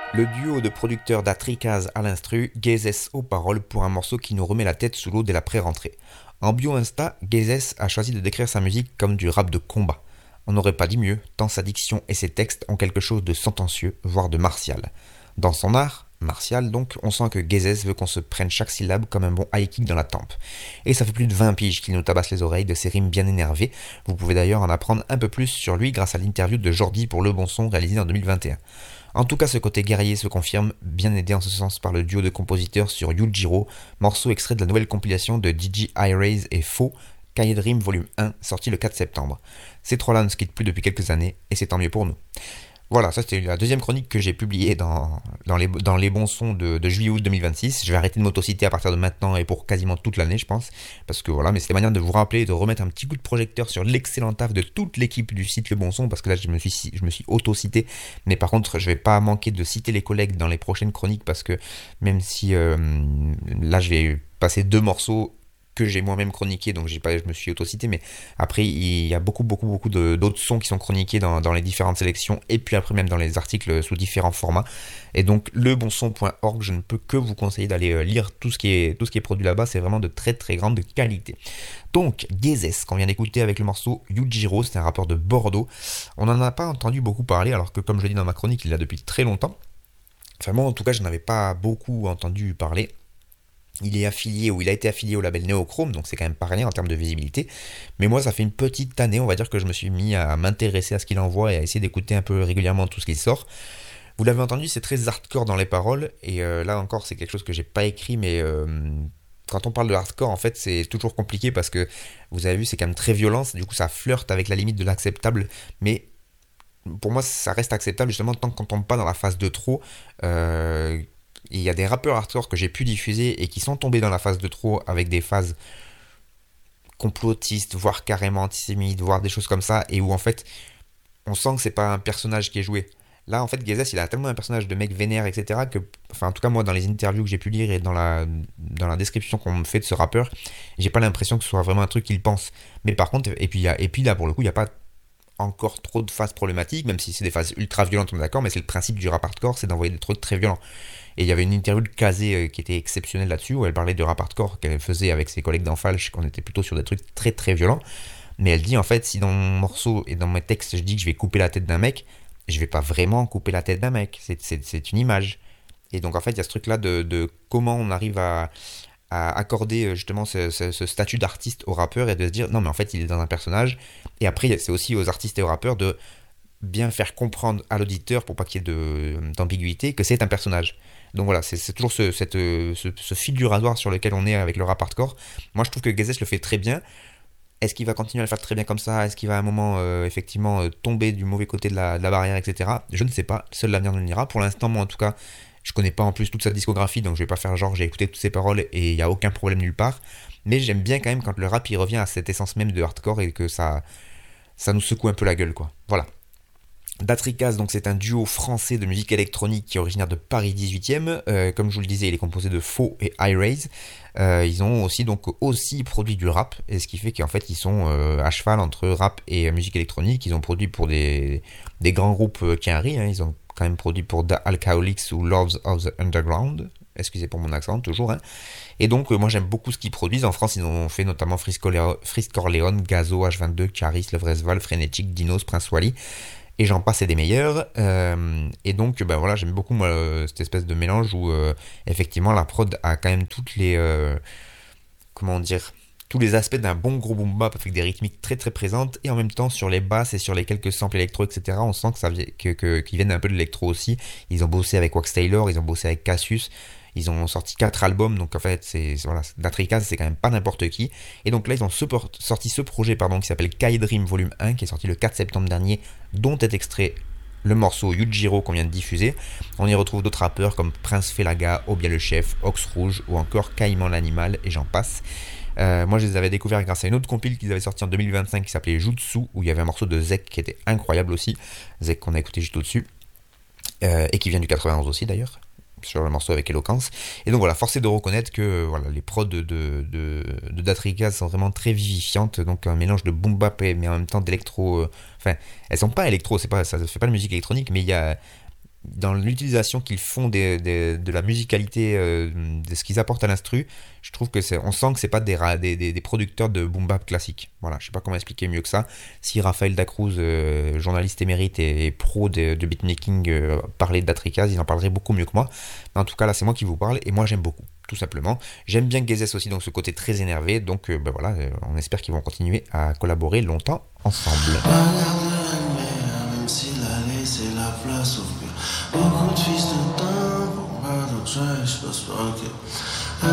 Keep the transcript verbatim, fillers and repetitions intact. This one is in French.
Le duo de producteurs d'Atrikaz à l'instru, Gezes aux paroles pour un morceau qui nous remet la tête sous l'eau dès la pré-rentrée. En bio Insta, Gezes a choisi de décrire sa musique comme du rap de combat. On n'aurait pas dit mieux, tant sa diction et ses textes ont quelque chose de sentencieux, voire de martial. Dans son art, martial donc, on sent que Gezes veut qu'on se prenne chaque syllabe comme un bon high kick dans la tempe. Et ça fait plus de vingt piges qu'il nous tabasse les oreilles de ses rimes bien énervées. Vous pouvez d'ailleurs en apprendre un peu plus sur lui grâce à l'interview de Jordi pour Le Bon Son réalisée en deux mille vingt et un. En tout cas, ce côté guerrier se confirme, bien aidé en ce sens par le duo de compositeurs sur Yujiro, morceau extrait de la nouvelle compilation de D J I-Raze et Faux, Cahier de Rime volume un, sorti le quatre septembre. Ces trois-là ne se quittent plus depuis quelques années, et c'est tant mieux pour nous. Voilà, ça c'était la deuxième chronique que j'ai publiée dans, dans, les, dans les bons sons de, de juillet-août deux mille vingt-six. Je vais arrêter de m'autociter à partir de maintenant et pour quasiment toute l'année, je pense. Parce que voilà, mais c'était manière de vous rappeler et de remettre un petit coup de projecteur sur l'excellent taf de toute l'équipe du site Le Bon Son. Parce que là, je me suis, je me suis auto-cité. Mais par contre, je vais pas manquer de citer les collègues dans les prochaines chroniques. Parce que même si euh, là, je vais passer deux morceaux que j'ai moi-même chroniqué, donc j'ai pas, je me suis auto-cité, mais après il y a beaucoup beaucoup beaucoup de, d'autres sons qui sont chroniqués dans, dans les différentes sélections, et puis après même dans les articles sous différents formats, et donc lebonson point org, je ne peux que vous conseiller d'aller lire tout ce qui est, tout ce qui est produit là-bas, c'est vraiment de très très grande qualité. Donc Gezes, qu'on vient d'écouter avec le morceau Yujiro, c'est un rappeur de Bordeaux, on n'en a pas entendu beaucoup parler, alors que comme je l'ai dit dans ma chronique, il l'a depuis très longtemps, enfin moi en tout cas je n'avais pas beaucoup entendu parler. Il est affilié, ou il a été affilié au label Neochrome, donc c'est quand même pas rien en termes de visibilité. Mais moi, ça fait une petite année, on va dire, que je me suis mis à m'intéresser à ce qu'il envoie et à essayer d'écouter un peu régulièrement tout ce qu'il sort. Vous l'avez entendu, c'est très hardcore dans les paroles, et euh, là encore, c'est quelque chose que j'ai pas écrit, mais euh, quand on parle de hardcore, en fait, c'est toujours compliqué parce que, vous avez vu, c'est quand même très violent, du coup, ça flirte avec la limite de l'acceptable, mais pour moi, ça reste acceptable, justement, tant qu'on tombe pas dans la phase de trop. Euh, Il y a des rappeurs hardcore que j'ai pu diffuser et qui sont tombés dans la phase de trop avec des phases complotistes, voire carrément antisémites, voire des choses comme ça, et où en fait on sent que c'est pas un personnage qui est joué. Là en fait Gezes il a tellement un personnage de mec vénère, et cetera que, enfin en tout cas moi dans les interviews que j'ai pu lire et dans la, dans la description qu'on me fait de ce rappeur, j'ai pas l'impression que ce soit vraiment un truc qu'il pense. Mais par contre, et puis, y a, et puis là pour le coup il n'y a pas encore trop de phases problématiques, même si c'est des phases ultra violentes, on est d'accord, mais c'est le principe du rap hardcore, c'est d'envoyer des trucs très violents. Et il y avait une interview de Kazé euh, qui était exceptionnelle là-dessus, où elle parlait de rap hardcore qu'elle faisait avec ses collègues d'Enfalche, qu'on était plutôt sur des trucs très très violents. Mais elle dit en fait, si dans mon morceau et dans mes textes je dis que je vais couper la tête d'un mec, je vais pas vraiment couper la tête d'un mec, c'est, c'est, c'est une image. Et donc en fait, il y a ce truc-là de, de comment on arrive à, à accorder justement ce, ce, ce statut d'artiste au rappeur et de se dire non mais en fait il est dans un personnage. Et après, c'est aussi aux artistes et aux rappeurs de bien faire comprendre à l'auditeur, pour pas qu'il y ait de, d'ambiguïté, que c'est un personnage. Donc voilà, c'est, c'est toujours ce, cette, ce, ce fil du rasoir sur lequel on est avec le rap hardcore. Moi je trouve que Gezes le fait très bien. Est-ce qu'il va continuer à le faire très bien comme ça? Est-ce qu'il va à un moment euh, effectivement euh, tomber du mauvais côté de la, de la barrière, et cetera. Je ne sais pas, seul l'avenir nous le dira. Pour l'instant, moi en tout cas, je connais pas en plus toute sa discographie, donc je vais pas faire genre j'ai écouté toutes ses paroles et il n'y a aucun problème nulle part. Mais j'aime bien quand même quand le rap il revient à cette essence même de hardcore et que ça, ça nous secoue un peu la gueule quoi. Voilà. Datricaz, donc c'est un duo français de musique électronique qui est originaire de Paris dix-huitième. Euh, comme je vous le disais, il est composé de Faux et I-Raze. Euh, ils ont aussi donc aussi produit du rap, et ce qui fait qu'en fait ils sont euh, à cheval entre rap et musique électronique. Ils ont produit pour des, des grands groupes euh, qui arrivent. Hein. Ils ont quand même produit pour The Alcoholics ou Lords of the Underground. Excusez pour mon accent, toujours. Hein. Et donc, euh, moi j'aime beaucoup ce qu'ils produisent. En France, ils ont fait notamment Frisk Corleone, Gazo, H vingt-deux, Caris, Levresval, Frenetic, Dinos, Prince Wally. Et j'en passe et des meilleurs. Euh, et donc, ben voilà, j'aime beaucoup moi, cette espèce de mélange où euh, effectivement la prod a quand même toutes les, euh, comment dire, tous les aspects d'un bon gros boom bap avec des rythmiques très très présentes, et en même temps sur les basses et sur les quelques samples électro, et cetera. On sent que ça que, que, qu'ils viennent un peu de l'électro aussi. Ils ont bossé avec Wax Taylor, ils ont bossé avec Cassius. Ils ont sorti quatre albums, donc en fait, c'est voilà, Datricaz, c'est quand même pas n'importe qui. Et donc là, ils ont sorti ce projet pardon, qui s'appelle Kai Dream Volume un, qui est sorti le quatre septembre dernier, dont est extrait le morceau Yujiro qu'on vient de diffuser. On y retrouve d'autres rappeurs comme Prince Felaga, Obia le Chef, Ox Rouge ou encore Caïman l'Animal, et j'en passe. Euh, moi, je les avais découverts grâce à une autre compile qu'ils avaient sorti en deux mille vingt-cinq qui s'appelait Jutsu, où il y avait un morceau de Zek qui était incroyable aussi. Zek qu'on a écouté juste au-dessus, euh, et qui vient du quatre-vingt-onze aussi d'ailleurs, sur le morceau avec Eloquence. Et donc voilà, force est de reconnaître que voilà, les prods de, de, de, de Datricaz sont vraiment très vivifiantes, donc un mélange de boom bap mais en même temps d'électro. Euh, enfin, elles sont pas électro, c'est pas, ça ne fait pas de musique électronique, mais il y a, dans l'utilisation qu'ils font des, des- de la musicalité, euh, de ce qu'ils apportent à l'instru, je trouve que c'est, on sent que c'est pas des, ra- des, des- des producteurs de boom bap classique. Voilà, je sais pas comment expliquer mieux que ça. Si Raphaël Dacruz, euh, journaliste émérite et, et pro de, de beatmaking, euh, parlait d'Atrikaz, il en parlerait beaucoup mieux que moi. Mais en tout cas, là, c'est moi qui vous parle et moi j'aime beaucoup, tout simplement. J'aime bien Gezes aussi, donc ce côté très énervé. Donc euh, ben voilà, euh, on espère qu'ils vont continuer à collaborer longtemps ensemble. Même s'il a laissé la place ouvrir. Beaucoup de fils de temps pour pas d'autres je passe pas, ok.